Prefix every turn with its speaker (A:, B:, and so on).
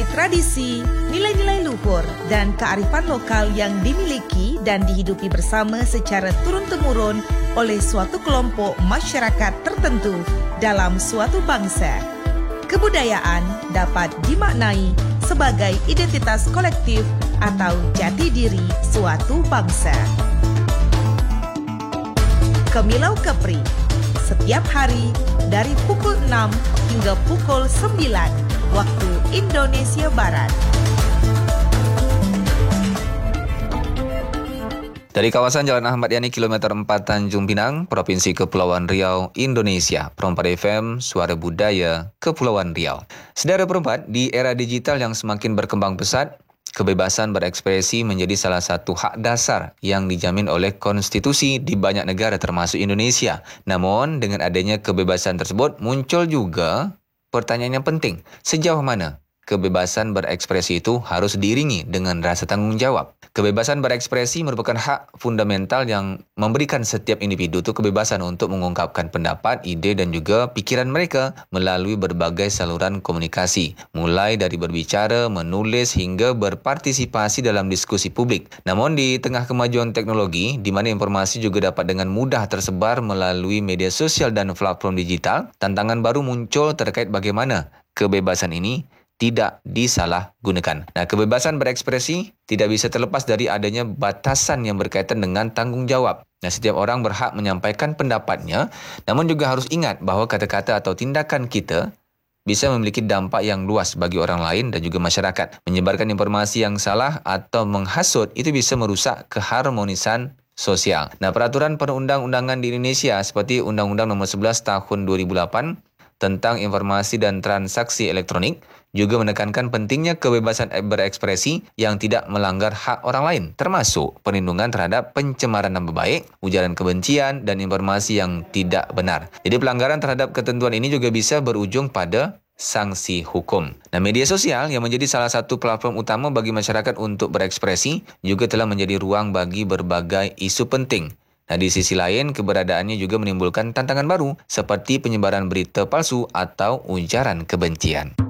A: tradisi, nilai-nilai luhur, dan kearifan lokal yang dimiliki dan dihidupi bersama secara turun-temurun oleh suatu kelompok masyarakat tertentu dalam suatu bangsa. Kebudayaan dapat dimaknai sebagai identitas kolektif atau jati diri suatu bangsa. Kemilau Kepri, setiap hari dari pukul 6 hingga pukul 9 waktu Indonesia Barat.
B: Dari kawasan Jalan Ahmad Yani, kilometer 4 Tanjung Pinang, Provinsi Kepulauan Riau, Indonesia, Perempat FM, Suara Budaya, Kepulauan Riau. Saudara perempat, di era digital yang semakin berkembang pesat, kebebasan berekspresi menjadi salah satu hak dasar yang dijamin oleh konstitusi di banyak negara termasuk Indonesia. Namun, dengan adanya kebebasan tersebut, muncul juga pertanyaan yang penting. Sejauh mana kebebasan berekspresi itu harus diiringi dengan rasa tanggung jawab? Kebebasan berekspresi merupakan hak fundamental yang memberikan setiap individu itu kebebasan untuk mengungkapkan pendapat, ide dan juga pikiran mereka melalui berbagai saluran komunikasi, mulai dari berbicara, menulis hingga berpartisipasi dalam diskusi publik. Namun di tengah kemajuan teknologi, di mana informasi juga dapat dengan mudah tersebar melalui media sosial dan platform digital, tantangan baru muncul terkait bagaimana kebebasan ini tidak disalahgunakan. Nah, kebebasan berekspresi tidak bisa terlepas dari adanya batasan yang berkaitan dengan tanggung jawab. Nah, setiap orang berhak menyampaikan pendapatnya, namun juga harus ingat bahawa kata-kata atau tindakan kita bisa memiliki dampak yang luas bagi orang lain dan juga masyarakat. Menyebarkan informasi yang salah atau menghasut itu bisa merusak keharmonisan sosial. Nah, peraturan perundang-undangan di Indonesia seperti Undang-Undang Nomor 11 Tahun 2008 tentang informasi dan transaksi elektronik juga menekankan pentingnya kebebasan berekspresi yang tidak melanggar hak orang lain, termasuk perlindungan terhadap pencemaran nama baik, ujaran kebencian, dan informasi yang tidak benar. Jadi pelanggaran terhadap ketentuan ini juga bisa berujung pada sanksi hukum. Nah, media sosial yang menjadi salah satu platform utama bagi masyarakat untuk berekspresi juga telah menjadi ruang bagi berbagai isu penting. Nah, di sisi lain, keberadaannya juga menimbulkan tantangan baru seperti penyebaran berita palsu atau ujaran kebencian.